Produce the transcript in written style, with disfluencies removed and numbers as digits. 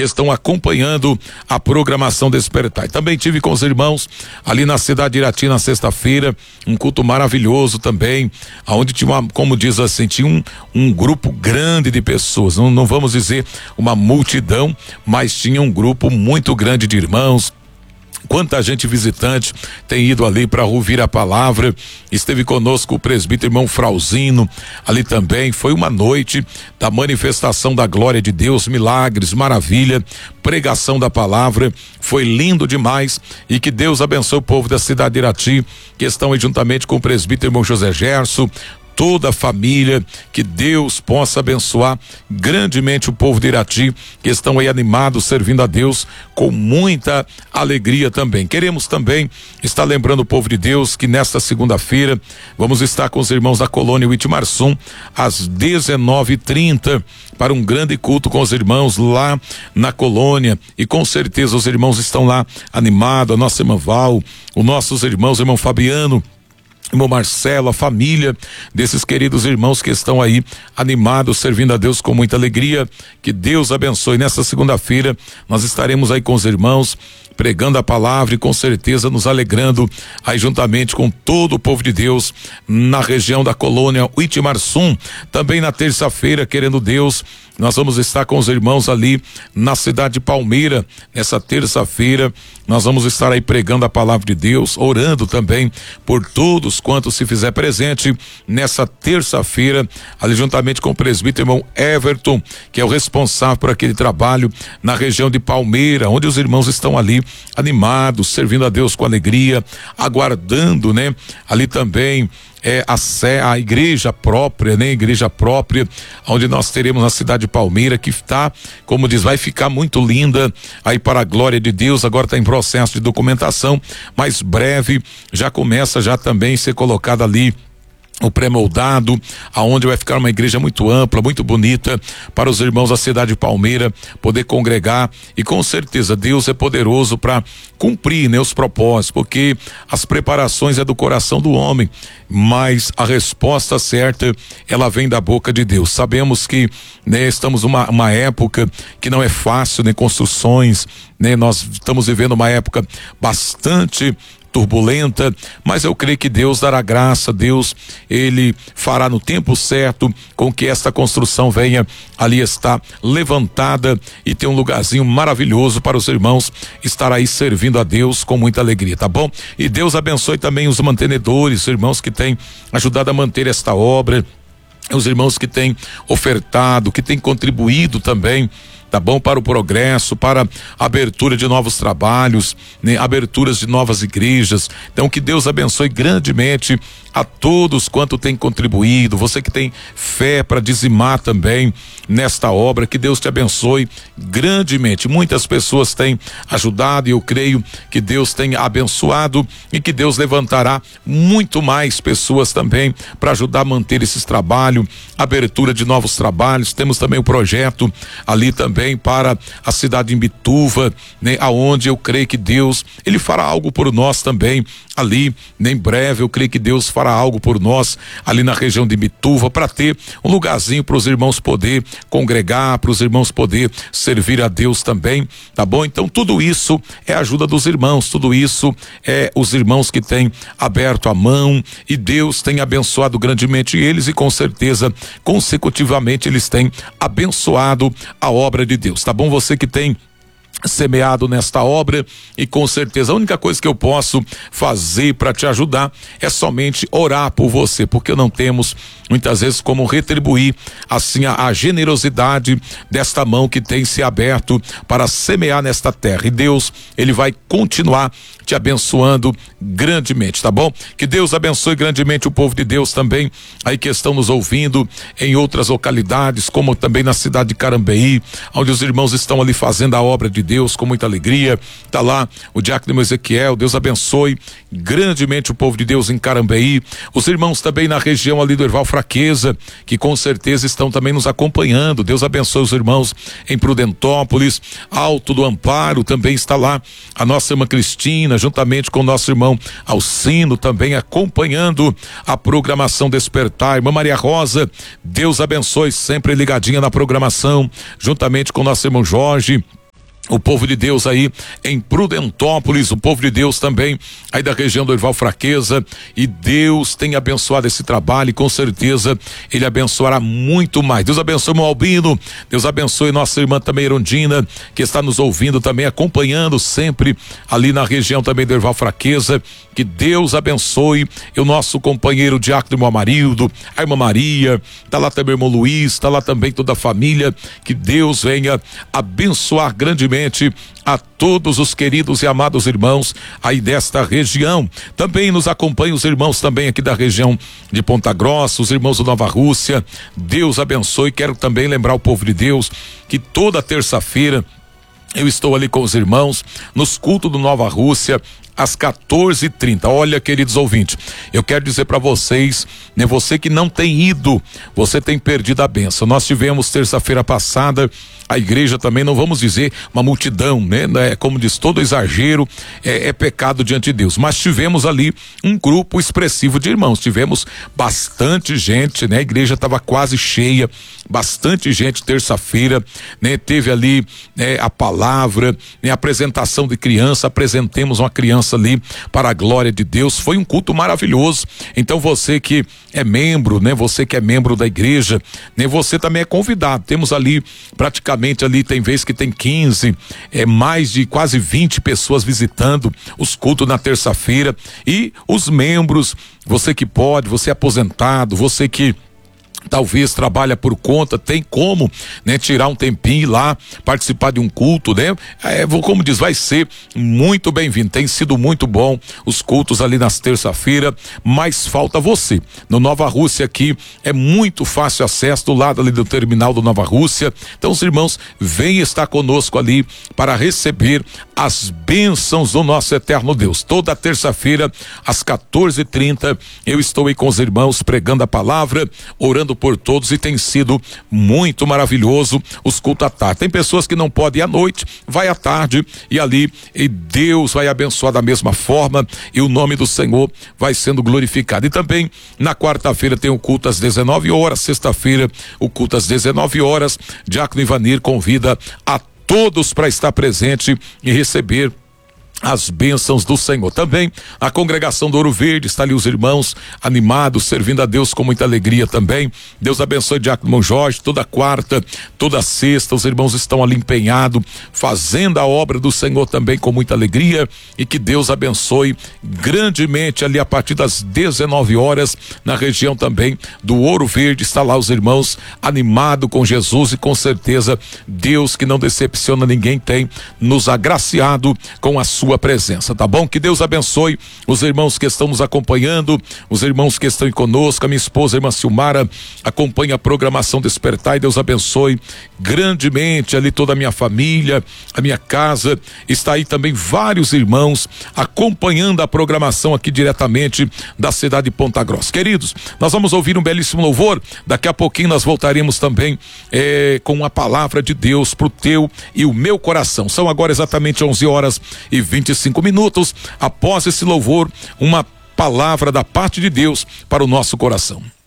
que estão acompanhando a programação Despertar. Também tive com os irmãos ali na cidade de Irati na sexta-feira, um culto maravilhoso também, aonde tinha como diz assim, tinha um grupo grande de pessoas, não vamos dizer uma multidão, mas tinha um grupo muito grande de irmãos. Quanta gente visitante tem ido ali para ouvir a palavra. Esteve conosco o presbítero irmão Frauzino ali também. Foi uma noite da manifestação da glória de Deus, milagres, maravilha, pregação da palavra. Foi lindo demais e que Deus abençoe o povo da cidade de Irati, que estão aí juntamente com o presbítero irmão José Gerson, toda a família, que Deus possa abençoar grandemente o povo de Irati, que estão aí animados, servindo a Deus com muita alegria também. Queremos também estar lembrando o povo de Deus que nesta segunda-feira vamos estar com os irmãos da colônia Itimarsum às 19h30 para um grande culto com os irmãos lá na colônia, e com certeza os irmãos estão lá animados, a nossa irmã Val, os nossos irmãos, irmão Fabiano, irmão Marcelo, a família desses queridos irmãos que estão aí animados, servindo a Deus com muita alegria. Que Deus abençoe. Nessa segunda-feira nós estaremos aí com os irmãos pregando a palavra e com certeza nos alegrando aí juntamente com todo o povo de Deus na região da colônia Itimarsum. Também na terça-feira, querendo Deus, nós vamos estar com os irmãos ali na cidade de Palmeira. Nessa terça-feira nós vamos estar aí pregando a palavra de Deus, orando também por todos quantos se fizer presente nessa terça-feira, ali juntamente com o presbítero irmão Everton, que é o responsável por aquele trabalho na região de Palmeira, onde os irmãos estão ali animados, servindo a Deus com alegria, aguardando, né? Ali também a igreja própria, né? Igreja própria, onde nós teremos na cidade de Palmeira, que está, como diz, vai ficar muito linda aí para a glória de Deus. Agora está em processo de documentação, mas breve já começa já também ser colocado ali o pré-moldado, aonde vai ficar uma igreja muito ampla, muito bonita, para os irmãos da cidade de Palmeira poder congregar, e com certeza Deus é poderoso para cumprir, né, os propósitos, porque as preparações é do coração do homem, mas a resposta certa ela vem da boca de Deus. Sabemos que, né, estamos uma época que não é fácil, né, construções, né, nós estamos vivendo uma época bastante turbulenta, mas eu creio que Deus dará graça, Deus, ele fará no tempo certo com que esta construção venha ali estar levantada e ter um lugarzinho maravilhoso para os irmãos estar aí servindo a Deus com muita alegria, tá bom? E Deus abençoe também os mantenedores, os irmãos que têm ajudado a manter esta obra, os irmãos que têm ofertado, que têm contribuído também, tá bom, para o progresso, para a abertura de novos trabalhos, né? Aberturas de novas igrejas. Então que Deus abençoe grandemente a todos quanto tem contribuído, você que tem fé para dizimar também nesta obra, que Deus te abençoe grandemente. Muitas pessoas têm ajudado e eu creio que Deus tem abençoado e que Deus levantará muito mais pessoas também para ajudar a manter esses trabalhos, abertura de novos trabalhos. Temos também o projeto ali também para a cidade de Imbituva, né, aonde eu creio que Deus, ele fará algo por nós também ali, né, em breve eu creio que Deus fará algo por nós ali na região de Imbituva, para ter um lugarzinho para os irmãos poder congregar, para os irmãos poder servir a Deus também, tá bom? Então tudo isso é ajuda dos irmãos, tudo isso é os irmãos que têm aberto a mão e Deus tem abençoado grandemente eles e com certeza consecutivamente eles têm abençoado a obra de Deus, tá bom? Você que tem semeado nesta obra e com certeza a única coisa que eu posso fazer para te ajudar é somente orar por você, porque não temos muitas vezes como retribuir assim a generosidade desta mão que tem se aberto para semear nesta terra, e Deus, ele vai continuar te abençoando grandemente, tá bom? Que Deus abençoe grandemente o povo de Deus também aí que estão nos ouvindo em outras localidades, como também na cidade de Carambeí, onde os irmãos estão ali fazendo a obra de Deus com muita alegria. Tá lá o diácono Ezequiel, Deus abençoe grandemente o povo de Deus em Carambeí, os irmãos também na região ali do Erval Fraqueza, que com certeza estão também nos acompanhando. Deus abençoe os irmãos em Prudentópolis, Alto do Amparo, também está lá a nossa irmã Cristina, juntamente com o nosso irmão Alcino, também acompanhando a programação Despertar. Irmã Maria Rosa, Deus abençoe, sempre ligadinha na programação, juntamente com o nosso irmão Jorge. o povo de Deus aí em Prudentópolis, o povo de Deus também aí da região do Erval Fraqueza, e Deus tem abençoado esse trabalho e com certeza Ele abençoará muito mais. Deus abençoe meu Albino, Deus abençoe nossa irmã também Erundina, que está nos ouvindo também, acompanhando sempre ali na região também do Erval Fraqueza. Que Deus abençoe o nosso companheiro diácono irmão Amarildo, a irmã Maria, tá lá também o irmão Luiz, tá lá também toda a família. Que Deus venha abençoar grandemente a todos os queridos e amados irmãos aí desta região. Também nos acompanham os irmãos também aqui da região de Ponta Grossa, os irmãos do Nova Rússia. Deus abençoe. Quero também lembrar o povo de Deus que toda terça-feira eu estou ali com os irmãos nos cultos do Nova Rússia às 14h30. Olha, queridos ouvintes, eu quero dizer para vocês, né, você que não tem ido, você tem perdido a bênção. Nós tivemos terça-feira passada a igreja também, não vamos dizer uma multidão, né? Como diz, todo exagero é pecado diante de Deus, mas tivemos ali um grupo expressivo de irmãos, tivemos bastante gente, né? A igreja estava quase cheia, bastante gente terça-feira, né? Teve ali, né, a palavra, né, a apresentação de criança, apresentemos uma criança ali para a glória de Deus, foi um culto maravilhoso. Então você que é membro, né? Você que é membro da igreja, né? Você também é convidado. Temos ali praticamente ali, tem vezes que tem 15, mais de quase 20 pessoas visitando os cultos na terça-feira. E os membros, você que pode, você é aposentado, você que talvez trabalha por conta, tem como, né, tirar um tempinho lá, participar de um culto, né? Como diz, vai ser muito bem-vindo. Tem sido muito bom os cultos ali nas terça-feira, mas falta você. No Nova Rússia aqui é muito fácil acesso, do lado ali do terminal do Nova Rússia. Então os irmãos vêm estar conosco ali para receber as bênçãos do nosso eterno Deus. Toda terça-feira às 14h30 eu estou aí com os irmãos pregando a palavra, orando por todos, e tem sido muito maravilhoso os cultos à tarde. Tem pessoas que não podem ir à noite, vai à tarde e ali, e Deus vai abençoar da mesma forma e o nome do Senhor vai sendo glorificado. E também na quarta-feira tem o culto às 19h, sexta-feira o culto às 19h. Diácono Ivanir convida a todos para estar presente e receber as bênçãos do Senhor. Também a congregação do Ouro Verde, está ali os irmãos animados, servindo a Deus com muita alegria também. Deus abençoe o diácono Jorge, toda quarta, toda sexta, os irmãos estão ali empenhados, fazendo a obra do Senhor também com muita alegria, e que Deus abençoe grandemente ali a partir das 19h, na região também do Ouro Verde, está lá os irmãos animados com Jesus, e com certeza Deus, que não decepciona ninguém, tem nos agraciado com a sua presença, tá bom? Que Deus abençoe os irmãos que estão nos acompanhando, os irmãos que estão conosco. A minha esposa, a irmã Silmara, acompanha a programação Despertar, e Deus abençoe grandemente ali toda a minha família, a minha casa. Está aí também vários irmãos acompanhando a programação aqui diretamente da cidade de Ponta Grossa. Queridos, nós vamos ouvir um belíssimo louvor. Daqui a pouquinho nós voltaremos também com a palavra de Deus pro teu e o meu coração. São agora exatamente 11h25. Após esse louvor, uma palavra da parte de Deus para o nosso coração.